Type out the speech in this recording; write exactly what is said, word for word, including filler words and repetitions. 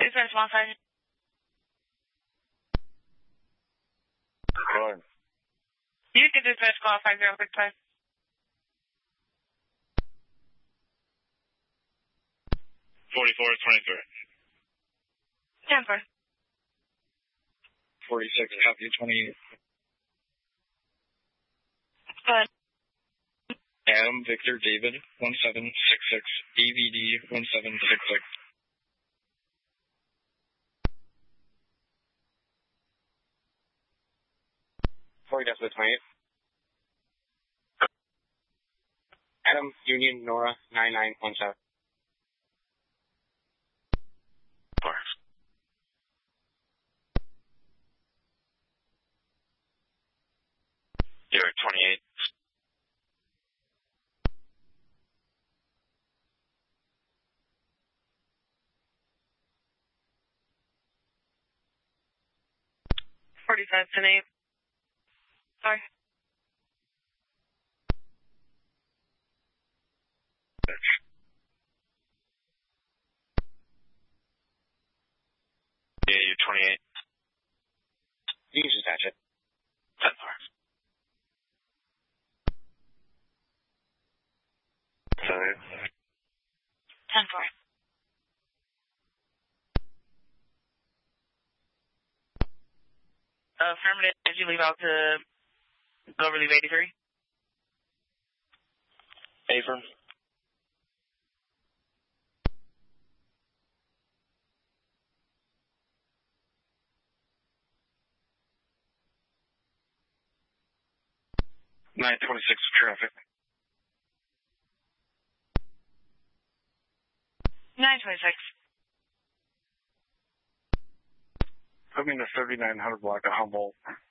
Dispatch one five. Go ahead. You can dispatch call five zero six five. forty-four twenty-three. ten four. forty-six, copy twenty-eight. Go ahead. Adam Victor David one seven six six, D V D one seven six six. forty decimal twenty-eight. Adam Union Nora nine nine one seven. You're twenty-eight. forty-five ten eight. Sorry. Yeah, you're twenty-eight. You can just attach it. ten four. Sorry. ten four. Uh, affirmative, did you leave out to go relieve eighty-three? Affirm. nine twenty-six traffic. nine twenty-six. Put me in the thirty-nine hundred block of Humboldt.